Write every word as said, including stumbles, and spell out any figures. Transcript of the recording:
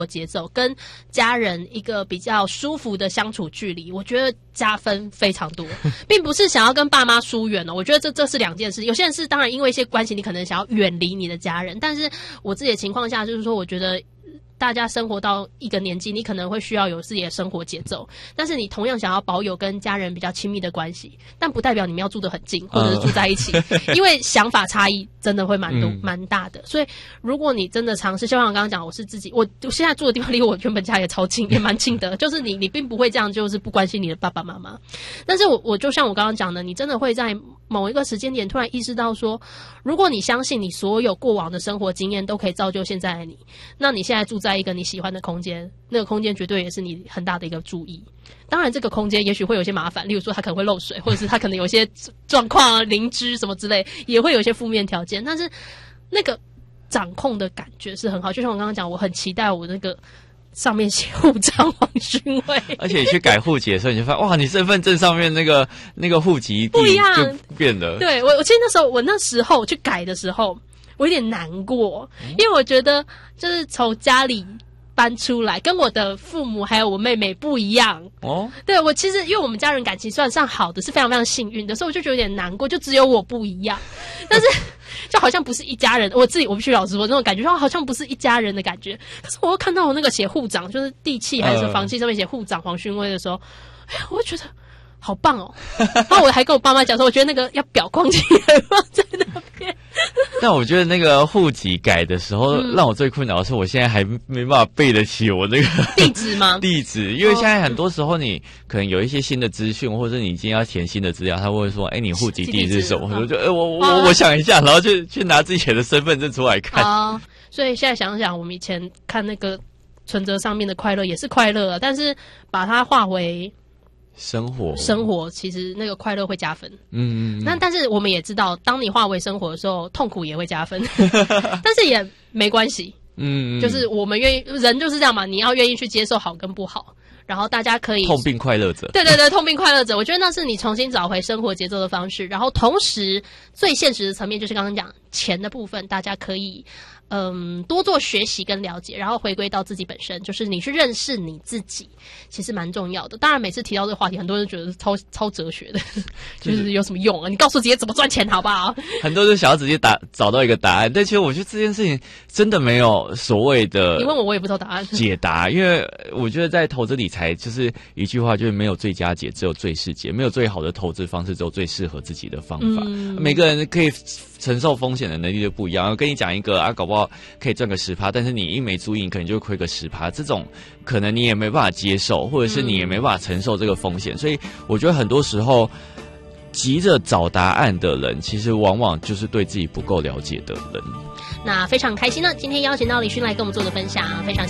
节奏，跟家人一个比较舒服的相处距离，我觉得加分非常多，并不是想要跟爸妈疏远哦。我觉得这这是两件事。有些人是当然因为一些关系，你可能想要远离你的家人，但是我自己的情况下，就是说，我觉得大家生活到一个年纪，你可能会需要有自己的生活节奏，但是你同样想要保有跟家人比较亲密的关系，但不代表你们要住得很近，或者是住在一起，嗯、因为想法差异真的会蛮多蛮、嗯、大的。所以如果你真的尝试，就像我刚刚讲，我是自己，我我现在住的地方离我原本家也超近，也蛮近的，就是你你并不会这样，就是不关心你的爸爸妈妈。但是我我就像我刚刚讲的，你真的会在某一个时间点突然意识到说，如果你相信你所有过往的生活经验都可以造就现在的你，那你现在住在一个你喜欢的空间，那个空间绝对也是你很大的一个注意。当然这个空间也许会有些麻烦，例如说它可能会漏水，或者是它可能有些状况啊、邻居什么之类，也会有一些负面条件，但是那个掌控的感觉是很好。就像我刚刚讲，我很期待我那个上面写户长黄勋卫， 而且你去改户籍的时候，你就发现哇，你身份证上面那个那个户籍地不一样， 就变了。 对，我我记得那时候我那时候去改的时候，我有点难过，因为我觉得就是从家里搬出来，跟我的父母还有我妹妹不一样哦。对，我其实因为我们家人感情算上好的，是非常非常幸运的，所以我就觉得有点难过，就只有我不一样，但是就好像不是一家人。我自己我必须老实说，那种感觉好像不是一家人的感觉。可是我又看到我那个写户长，就是地契还是房契上面写户长黄勋威的时候，哎呀，我就觉得好棒哦。然后我还跟我爸妈讲说，我觉得那个要裱框起来放在那边。 但我觉得那个户籍改的时候，嗯、让我最困扰的是，我现在还没办法背得起我那个地址吗？ 地址，因为现在很多时候你可能有一些新的资讯，或者你今天要填新的资料，他会说：“哎、欸，你户籍地是什么？”我就哎、欸，我我我想一下，然后去去拿自己的身份证出来看。 啊，所以现在想想，我们以前看那个存折上面的快乐也是快乐啊，但是把它化为生活， 生活其实那个快乐会加分， 嗯， 那但是我们也知道，当你化为生活的时候，痛苦也会加分，但是也没关系，嗯，就是我们愿意，人就是这样嘛，你要愿意去接受好跟不好，然后大家可以痛并快乐着， 对对对，痛并快乐着，我觉得那是你重新找回生活节奏的方式，然后同时最现实的层面就是刚刚讲钱的部分，大家可以。嗯，多做学习跟了解，然后回归到自己本身，就是你去认识你自己，其实蛮重要的。当然，每次提到这个话题，很多人觉得超超哲学的，就是有什么用啊？你告诉自己怎么赚钱好不好？ 很多人想要直接答找到一个答案，但其实我觉得这件事情真的没有所谓的。 你问我，我也不知道答案。 解答，因为我觉得在投资理财，就是一句话，就是没有最佳解，只有最适解；没有最好的投资方式，只有最适合自己的方法。嗯、每个人可以承受风险的能力都不一样。我跟你讲一个啊，搞不好可以赚个十趴，但是你一没注意，你可能就会亏个十趴。这种可能你也没办法接受，或者是你也没办法承受这个风险。所以我觉得很多时候急着找答案的人，其实往往就是对自己不够了解的人。 那非常开心呢，今天邀请到李勋来跟我们做的分享，非常。